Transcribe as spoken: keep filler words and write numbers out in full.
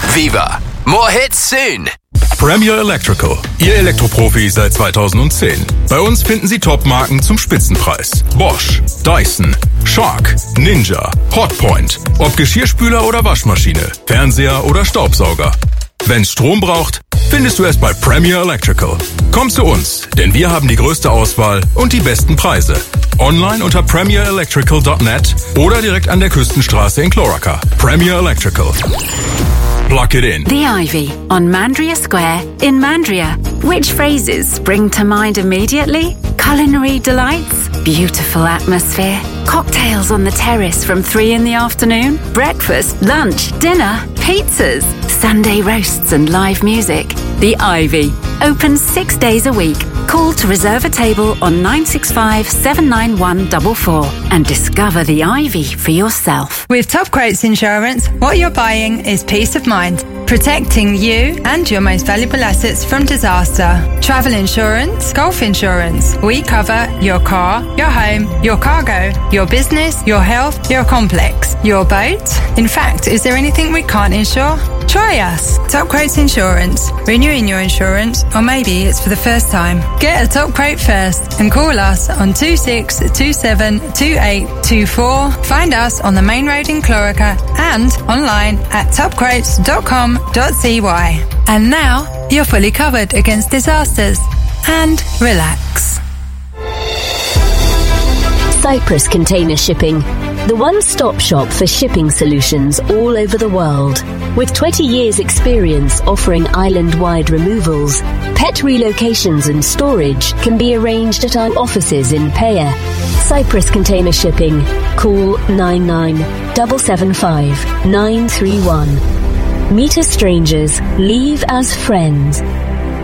Viva. More hits soon. Premier Electrical. Ihr Elektroprofi seit zweitausendzehn. Bei uns finden Sie Top-Marken zum Spitzenpreis. Bosch, Dyson, Shark, Ninja, Hotpoint. Ob Geschirrspüler oder Waschmaschine, Fernseher oder Staubsauger. Wenn's Strom braucht, findest du es bei Premier Electrical. Komm zu uns, denn wir haben die größte Auswahl und die besten Preise. Online unter premier electrical dot net oder direkt an der Küstenstraße in Cloraca. Premier Electrical. Plug it in. The Ivy on Mandria Square in Mandria. Which phrases spring to mind immediately? Culinary delights, beautiful atmosphere, cocktails on the terrace from three in the afternoon, breakfast, lunch, dinner, pizzas, Sunday roasts and live music. The Ivy, open six days a week. Call to reserve a table on nine six five, seven nine one four four and discover the Ivy for yourself. With Top Quotes Insurance, what you're buying is peace of mind, protecting you and your most valuable assets from disaster. Travel insurance, golf insurance. We cover your car, your home, your cargo, your business, your health, your complex, your boat. In fact, is there anything we can't insure? Try us. Top Quotes Insurance. Renewing your insurance, or maybe it's for the first time. Get a top quote first and call us on two six two seven two eight two four. Find us on the main road in Cloraca and online at top quotes dot com dot c y. And now you're fully covered against disasters. And relax. Cyprus Container Shipping, the one-stop shop for shipping solutions all over the world. With twenty years experience offering island-wide removals, pet relocations and storage can be arranged at our offices in Paya. Cyprus Container Shipping. Call nine nine seven seven five nine three one. Meet as strangers, leave as friends.